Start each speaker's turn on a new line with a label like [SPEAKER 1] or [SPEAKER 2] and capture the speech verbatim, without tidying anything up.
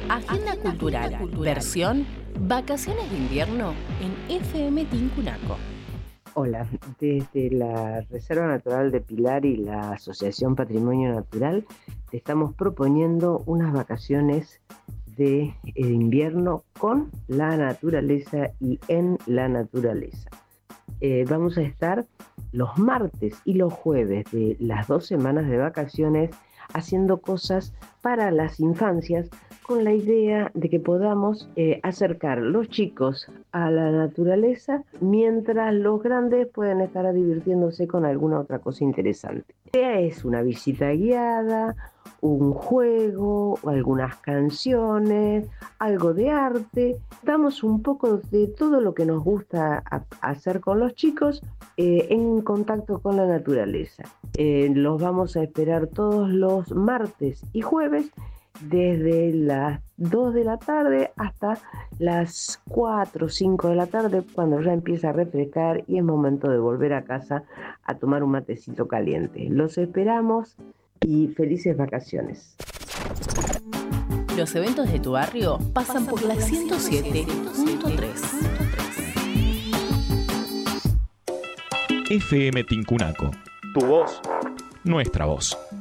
[SPEAKER 1] Agenda Cultural, versión Vacaciones de Invierno en F M Tincunaco.
[SPEAKER 2] Hola, desde la Reserva Natural de Pilar y la Asociación Patrimonio Natural te estamos proponiendo unas vacaciones de invierno con la naturaleza y en la naturaleza. Eh, vamos a estar los martes y los jueves de las dos semanas de vacaciones haciendo cosas para las infancias con la idea de que podamos eh, acercar los chicos a la naturaleza mientras los grandes pueden estar divirtiéndose con alguna otra cosa interesante. La idea es una visita guiada, un juego, algunas canciones, algo de arte. Damos un poco de todo lo que nos gusta a, hacer con los chicos eh, en contacto con la naturaleza. Eh, los vamos a esperar todos los martes y jueves desde las dos de la tarde hasta las cuatro o cinco de la tarde, cuando ya empieza a refrescar y es momento de volver a casa a tomar un matecito caliente. Los esperamos y felices vacaciones.
[SPEAKER 1] Los eventos de tu barrio pasan por la ciento siete punto tres.
[SPEAKER 3] F M Tincunaco. Tu voz, nuestra voz.